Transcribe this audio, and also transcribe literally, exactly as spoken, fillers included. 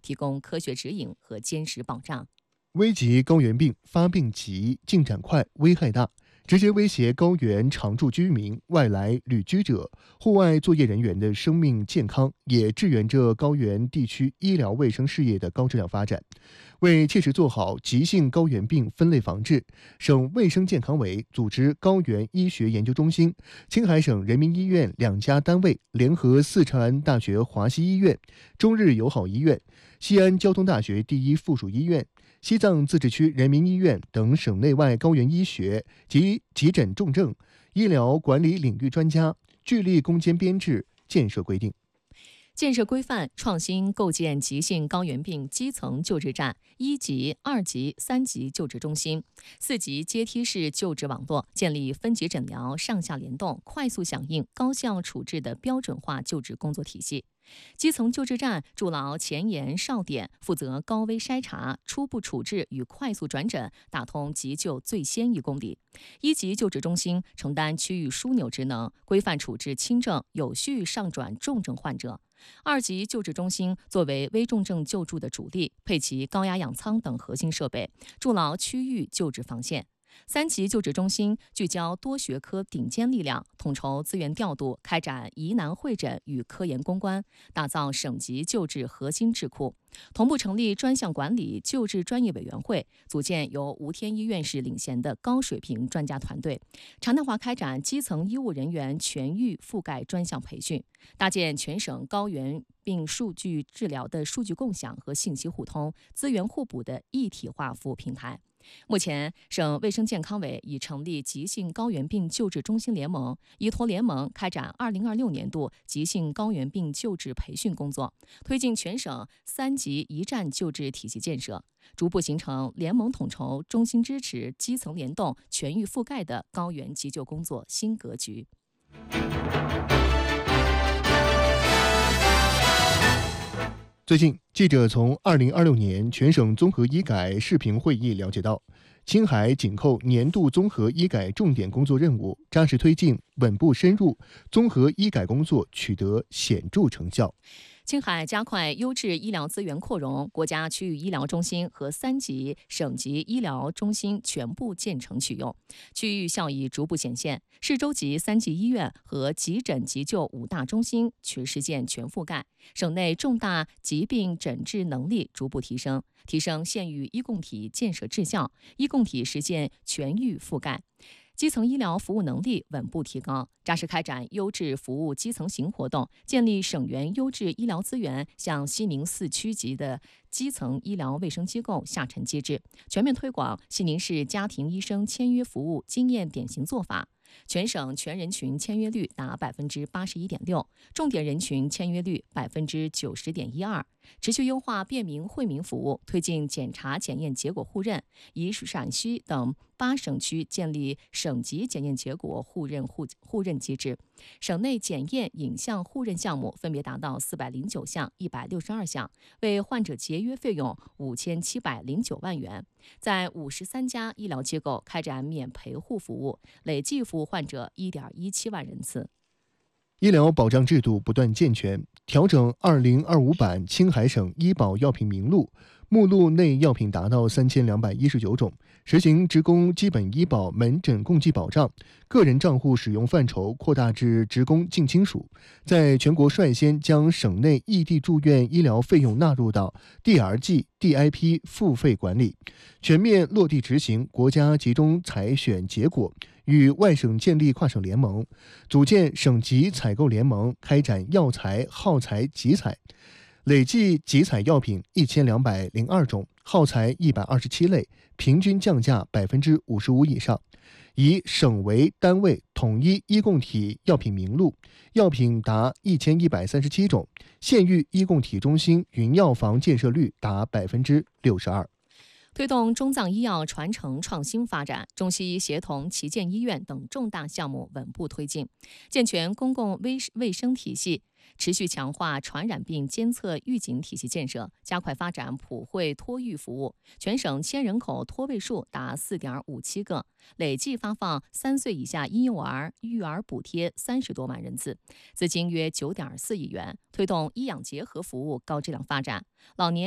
提供科学指引和坚实保障。 危急高原病发病急、进展快、危害大，直接威胁高原常住居民、外来旅居者、户外作业人员的生命健康，也支援着高原地区医疗卫生事业的高质量发展。为切实做好急性高原病分类防治，省卫生健康委组织高原医学研究中心、青海省人民医院两家单位联合四川大学华西医院、中日友好医院、西安交通大学第一附属医院、西藏自治区人民医院等省内外高原医学及急诊重症、医疗管理领域专家，聚力攻坚编制建设规定。 建设规范创新构建急性高原病基层救治站、一级、二级、三级救治中心、四级阶梯式救治网络，建立分级诊疗、上下联动、快速响应、高效处置的标准化救治工作体系。基层救治站筑牢前沿哨点，负责高危筛查、初步处置与快速转诊，打通急救最先一公里。一级救治中心承担区域枢纽职能，规范处置轻症，有序上转重症患者。二级救治中心作为危重症救助的主力，配齐高压氧舱等核心设备，筑牢区域救治防线。三级救治中心聚焦多学科顶尖力量，统筹资源调度，开展疑难会诊与科研攻关，打造省级救治核心智库。同步成立专项管理救治专业委员会，组建由吴天一院士领衔的高水平专家团队，常态化开展基层医务人员全域覆盖专项培训，搭建全省高原病数据治疗的数据共享和信息互通、资源互补的一体化服务平台。目前，省卫生健康委已成立急性高原病救治中心联盟，依托联盟开展二零二六年度急性高原病救治培训工作，推进全省三级一站救治体系建设，逐步形成联盟统筹、中心支持、基层联动、全域覆盖的高原急救工作新格局。 最近，记者从二零二六年全省综合医改视频会议了解到，青海紧扣年度综合医改重点工作任务，扎实推进、稳步深入，综合医改工作取得显著成效。 青海加快优质医疗资源扩容，国家区域医疗中心和三级、省级医疗中心全部建成启用，区域效益逐步显现。市州级三级医院和急诊急救五大中心全实现全覆盖，省内重大疾病诊治能力逐步提升，提升县域医共体建设质效，医共体实现全域覆盖。基层医疗服务能力稳步提高，扎实开展优质服务基层型活动，建立省原优质医疗资源向西宁四区级的基层医疗卫生机构下沉机制，全面推广西宁市家庭医生签约服务经验典型做法。全省全人群签约率达百分之八十一点六，重点人群签约率百分之九十点一二。持续优化便民惠民服务，推进检查检验结果互认，以陕西等八省区建立省级检验结果互认互互认机制。省内检验影像互认项目分别达到四百零九项、一百六十二项，为患者节约费用五千七百零九万元。在五十三家医疗机构开展免陪护服务，累计服务患者一点一七万人次。 医疗保障制度不断健全，调整二零二五版青海省医保药品名录，目录内药品达到三千两百一十九种，实行职工基本医保门诊共计保障，个人账户使用范畴扩大至职工近亲属，在全国率先将省内异地住院医疗费用纳入到 D R G、D I P 付费管理，全面落地执行国家集中采选结果，与外省建立跨省联盟，组建省级采购联盟，开展药材、耗材集采，累计集采药品一千两百零二种，耗材一百二十七类，平均降价百分之五十五以上。以省为单位统一医共体药品名录，药品达一千一百三十七种，县域医共体中心云药房建设率达百分之六十二。 推动中藏医药传承创新发展，中西医协同旗舰医院等重大项目稳步推进，健全公共卫卫生体系，持续强化传染病监测预警体系建设，加快发展普惠托育服务。全省千人口托位数达 四点五七个，累计发放三岁以下婴幼儿育儿补贴三十多万人次，资金约九点四亿元，推动医养结合服务高质量发展。老年